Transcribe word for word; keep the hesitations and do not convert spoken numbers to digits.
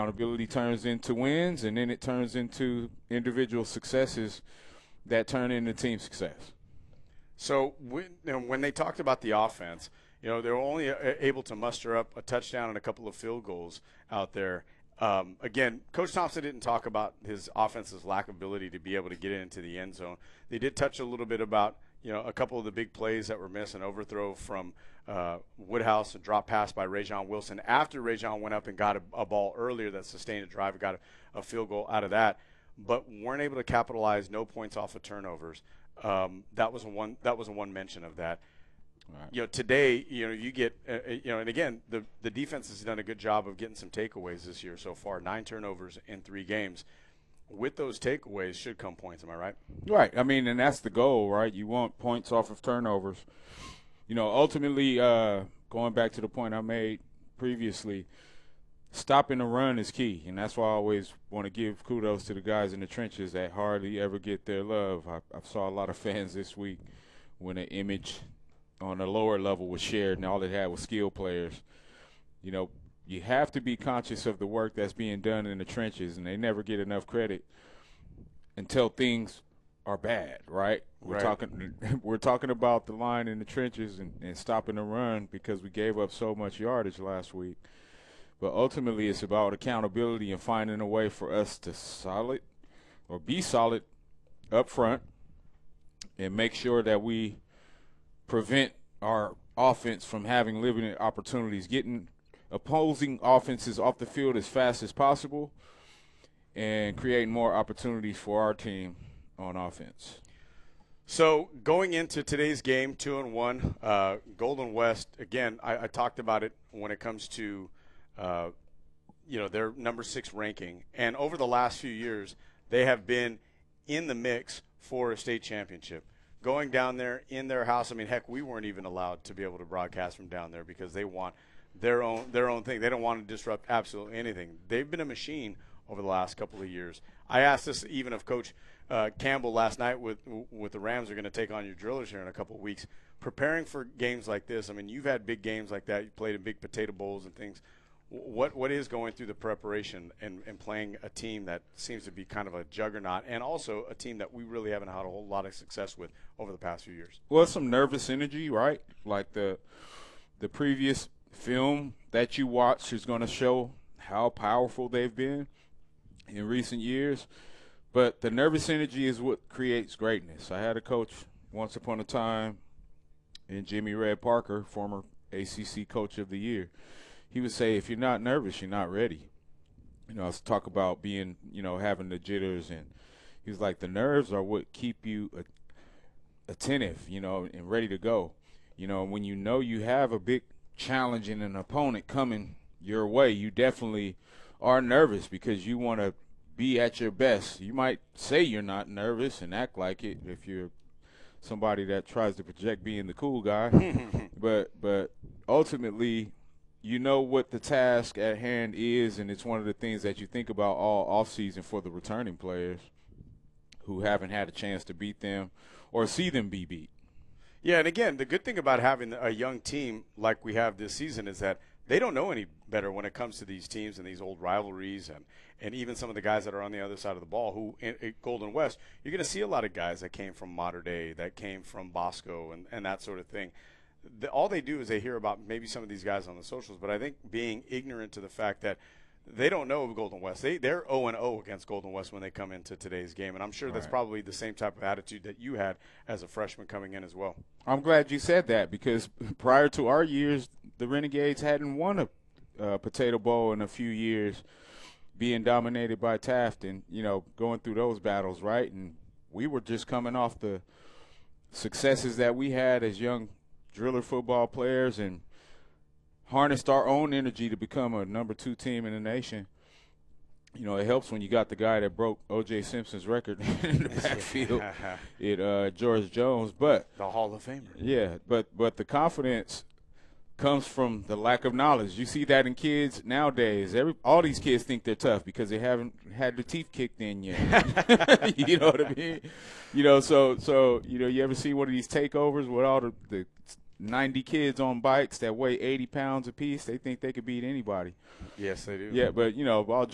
accountability turns into wins, and then it turns into individual successes that turn into team success. So when, you know, when they talked about the offense, you know, they were only able to muster up a touchdown and a couple of field goals out there. Um, again, Coach Thompson didn't talk about his offense's lack of ability to be able to get into the end zone. They did touch a little bit about, you know, a couple of the big plays that were missed, an overthrow from uh, Woodhouse, a drop pass by Rajon Wilson after Rajon went up and got a, a ball earlier that sustained a drive and got a, a field goal out of that, but weren't able to capitalize, no points off of turnovers. Um, that was a one. That was a one mention of that. Right. You know, today, you know, you get, uh, you know, and again, the the defense has done a good job of getting some takeaways this year so far. Nine turnovers in three games. With those takeaways should come points. Am I right? Right. I mean, and that's the goal, right? You want points off of turnovers. You know, ultimately, uh, going back to the point I made previously, stopping the run is key, and that's why I always want to give kudos to the guys in the trenches that hardly ever get their love. I, I saw a lot of fans this week when an image on a lower level was shared and all it had was skill players. You know, you have to be conscious of the work that's being done in the trenches, and they never get enough credit until things are bad, right? We're right. talking we're talking about the line in the trenches and, and stopping the run because we gave up so much yardage last week. But ultimately it's about accountability and finding a way for us to solid or be solid up front and make sure that we prevent our offense from having limited opportunities, getting opposing offenses off the field as fast as possible and creating more opportunities for our team on offense. So going into today's game, two and one, uh, Golden West, again, I, I talked about it when it comes to, uh, you know, their number six ranking. And over the last few years, they have been in the mix for a state championship. Going down there in their house, I mean, heck, we weren't even allowed to be able to broadcast from down there because they want their own their own thing. They don't want to disrupt absolutely anything. They've been a machine over the last couple of years. I asked this even of Coach uh, Campbell last night with with the Rams are going to take on your Drillers here in a couple of weeks. Preparing for games like this, I mean, you've had big games like that. You played in big potato bowls and things. What what is going through the preparation and, and playing a team that seems to be kind of a juggernaut and also a team that we really haven't had a whole lot of success with over the past few years? Well, some nervous energy, right? Like the the previous film that you watched is going to show how powerful they've been in recent years. But the nervous energy is what creates greatness. I had a coach once upon a time in Jimmy Red Parker, former A C C Coach of the Year. He would say, if you're not nervous, you're not ready. You know, I was talk about being, you know, having the jitters. And he was like, the nerves are what keep you attentive, you know, and ready to go. You know, when you know you have a big challenge and an opponent coming your way, you definitely are nervous because you want to be at your best. You might say you're not nervous and act like it if you're somebody that tries to project being the cool guy. but but ultimately, you know what the task at hand is, and it's one of the things that you think about all offseason for the returning players who haven't had a chance to beat them or see them be beat. Yeah, and again, the good thing about having a young team like we have this season is that they don't know any better when it comes to these teams and these old rivalries and, and even some of the guys that are on the other side of the ball who in, in Golden West, you're going to see a lot of guys that came from Mater Dei, that came from Bosco and, and that sort of thing. The, all they do is they hear about maybe some of these guys on the socials, but I think being ignorant to the fact that they don't know Golden West. They, they're oh and oh against Golden West when they come into today's game, and I'm sure that's right. Probably the same type of attitude that you had as a freshman coming in as well. I'm glad you said that because prior to our years, the Renegades hadn't won a uh, Potato Bowl in a few years, being dominated by Taft and, you know, going through those battles, right? And we were just coming off the successes that we had as young Driller football players and harnessed our own energy to become a number two team in the nation. You know, it helps when you got the guy that broke O J Simpson's record in the backfield, it uh, George Jones. But the Hall of Famer. Yeah, but but the confidence comes from the lack of knowledge. You see that in kids nowadays. Every all these kids think they're tough because they haven't had the teeth kicked in yet. You know what I mean? You know, so so you know, you ever see one of these takeovers with all the, the ninety kids on bikes that weigh eighty pounds apiece? They think they could beat anybody. Yes, they do. Yeah, but you know, all